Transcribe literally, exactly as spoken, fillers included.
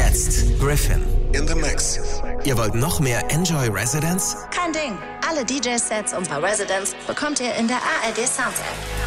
Jetzt Griffin in the Mix. Ihr wollt noch mehr Enjoy Residence? Kein Ding. Alle D J-Sets und paar Residents bekommt ihr in der A R D Sounds App.